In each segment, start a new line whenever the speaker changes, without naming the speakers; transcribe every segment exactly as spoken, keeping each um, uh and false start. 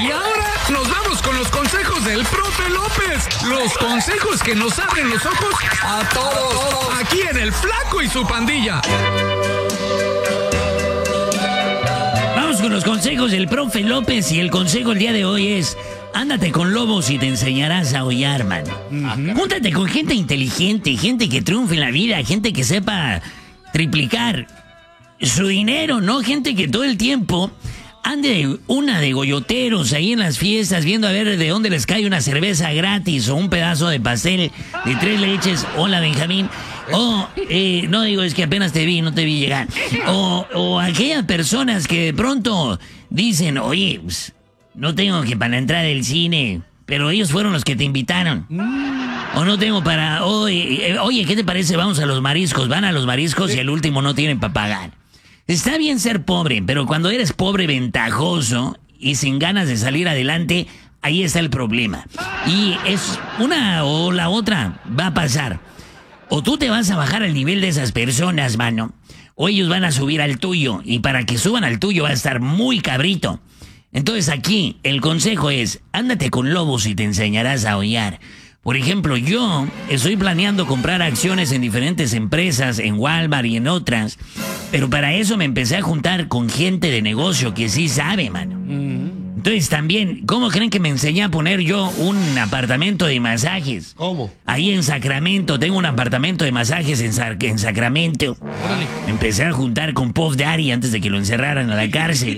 Y ahora nos vamos con los consejos del profe López. Los consejos que nos abren los ojos a todos. Aquí en El Flaco y su pandilla.
Vamos con los consejos del profe López y el consejo el día de hoy es: ándate con lobos y te enseñarás a aullar, man. Uh-huh. Júntate con gente inteligente, gente que triunfe en la vida, gente que sepa triplicar su dinero, ¿no? Gente que todo el tiempo ande una de goyoteros ahí en las fiestas viendo a ver de dónde les cae una cerveza gratis o un pedazo de pastel de tres leches. Hola, Benjamín. O, eh, no digo, es que apenas te vi, no te vi llegar. O, o aquellas personas que de pronto dicen, oye, pues, no tengo que para entrar al cine, pero ellos fueron los que te invitaron. O no tengo para... Oye, oye, ¿qué te parece? Vamos a los mariscos. Van a los mariscos y el último no tienen para pagar. Está bien ser pobre, pero cuando eres pobre ventajoso y sin ganas de salir adelante, ahí está el problema. Y es una o la otra va a pasar. O tú te vas a bajar al nivel de esas personas, mano, o ellos van a subir al tuyo. Y para que suban al tuyo va a estar muy cabrito. Entonces aquí el consejo es: ándate con lobos y te enseñarás a aullar. Por ejemplo, yo estoy planeando comprar acciones en diferentes empresas, en Walmart y en otras, pero para eso me empecé a juntar con gente de negocio que sí sabe, mano. Entonces también, ¿cómo creen que me enseñé a poner yo un apartamento de masajes?
¿Cómo?
Ahí en Sacramento, tengo un apartamento de masajes en, Sa- en Sacramento.
Órale.
Me empecé a juntar con Puff Daddy antes de que lo encerraran a la cárcel.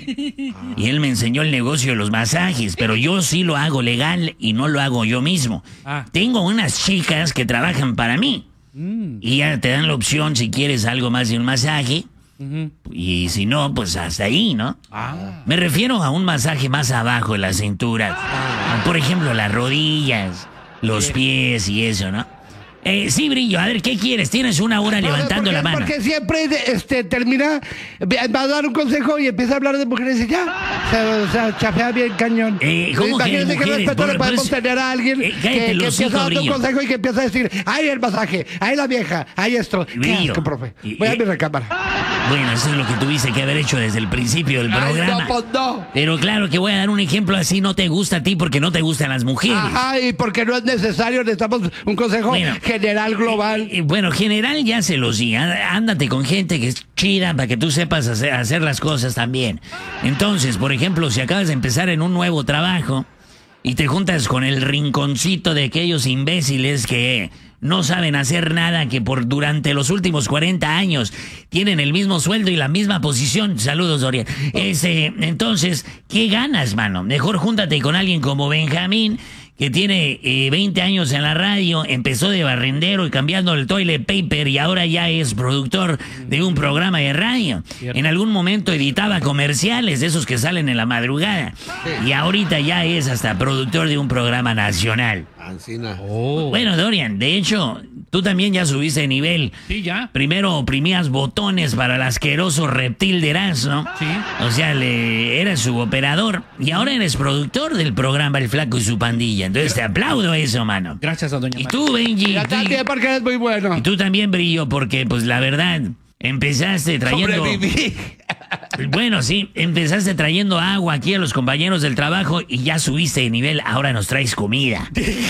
Y él me enseñó el negocio de los masajes, pero yo sí lo hago legal y no lo hago yo mismo.
Ah.
Tengo unas chicas que trabajan para mí.
Mm.
Y ya te dan la opción si quieres algo más de un masaje.
Uh-huh.
Y si no, pues hasta ahí, ¿no?
Ah.
Me refiero a un masaje más abajo de la cintura. Por ejemplo, las rodillas, los pies y eso, ¿no? Eh, sí, Brillo, a ver, ¿qué quieres? Tienes una hora levantando
porque,
la mano.
Porque siempre este, termina, va a dar un consejo y empieza a hablar de mujeres y ya. O sea, o sea chafea bien cañón.
Eh, ¿cómo que
Imagínate qué
mujeres?
respeto
Por-
le podemos
pues,
tener a alguien
eh,
que,
cállate
que
los
empieza
hocico,
a dar un
Brillo.
consejo y que empieza a decir, ay, el masaje, ay, la vieja, ay, esto. Qué
Brillo.
asco, profe.
Y-
Voy a
y-
mi recámara.
Bueno, eso es lo que tuviste que haber hecho desde el principio del
Ay,
programa.
no, pues no.
Pero claro que voy a dar un ejemplo así: no te gusta a ti porque no te gustan las mujeres.
Ajá, y porque no es necesario, necesitamos un consejo
Bueno,
general, global.
Eh, eh, bueno, general ya se los di. Á- Ándate con gente que es chida para que tú sepas hacer, hacer las cosas también. Entonces, por ejemplo, si acabas de empezar en un nuevo trabajo y te juntas con el rinconcito de aquellos imbéciles que no saben hacer nada, que por durante los últimos cuarenta años tienen el mismo sueldo y la misma posición. Saludos, Dorian. Ese, entonces, ¿qué ganas, mano? Mejor júntate con alguien como Benjamín, que tiene eh, veinte años en la radio, empezó de barrendero y cambiando el toilet paper y ahora ya es productor de un programa de radio.
Cierto.
En algún momento editaba comerciales de esos que salen en la madrugada y ahorita ya es hasta productor de un programa nacional.
Ancina. Oh.
Bueno, Dorian, de hecho, tú también ya subiste de nivel.
Sí, ya.
Primero oprimías botones para el asqueroso reptil de Erasmo.
Sí.
O sea, le, eras su operador. Y ahora eres productor del programa El Flaco y su pandilla. Entonces te aplaudo eso, mano.
Gracias a doña
Y
María.
tú, Benji.
Ya
tú-
también porque eres muy bueno.
y tú también, Brillo, porque, pues, la verdad, empezaste trayendo...
Sobreviví.
Bueno, sí, empezaste trayendo agua aquí a los compañeros del trabajo y ya subiste de nivel. Ahora nos traes comida.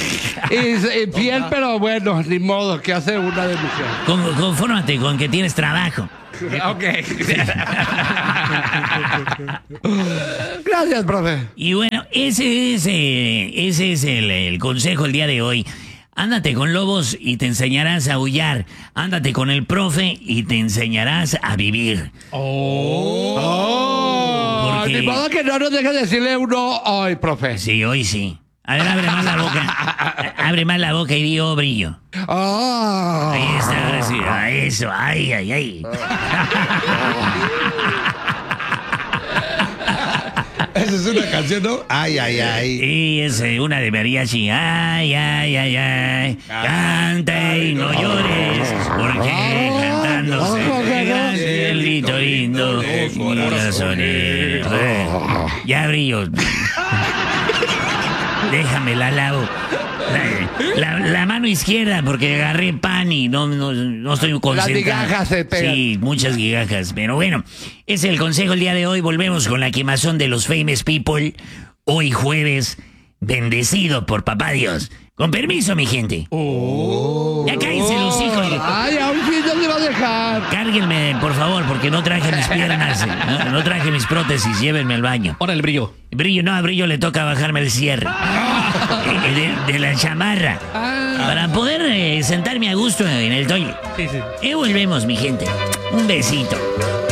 Y, y fiel, pero bueno, ni modo, que hace una de mujer.
Con- confórmate con que tienes trabajo.
Ok. Gracias, profe.
Y bueno, ese es, eh, ese es el, el consejo el día de hoy. Ándate con lobos y te enseñarás a aullar. Ándate con el profe y te enseñarás a vivir.
Oh,
Porque-
ni modo que no nos deje decirle uno hoy, profe.
Sí, hoy sí. A ver, abre más la boca. Abre más la boca y di, oh, Brillo.
Oh.
Ahí está, ahora sí. Ah, eso, ay, ay, ay.
Esa es una canción, ¿no? Ay, ay, ay.
Y es eh, una de mariachi. Ay, ay, ay, ay. Canta y no llores, porque cantando se pega el grito lindo de corazones. Ya, Brillo. Déjame la lavo. La, la- la mano izquierda, porque agarré pan y no, no, no estoy concentrado.
migajas se pegan.
Sí, muchas migajas. Pero bueno, ese es el consejo el día de hoy. Volvemos con la quemazón de los famous people. Hoy jueves, bendecido por papá Dios. Con permiso, mi gente.
Oh.
Ya cállense los hijos.
Ay, aún sí no le va a dejar.
Cárguenme, por favor, porque no traje mis piernas. No, no traje mis prótesis. Llévenme al baño.
Ahora el brillo.
Brillo, no, a Brillo le toca bajarme el cierre. Eh, de, de la chamarra. Para poder eh, sentarme a gusto en el toile.
Sí, sí.
Y volvemos, mi gente. Un besito.